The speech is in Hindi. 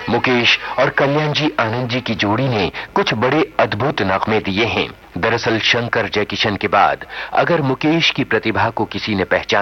मुकेश और कल्याण जी आनंद जी की जोड़ी ने कुछ बड़े अद्भुत नगमे दिए हैं। दरअसल शंकर जयकिशन के बाद अगर मुकेश की प्रतिभा को किसी ने पहचाना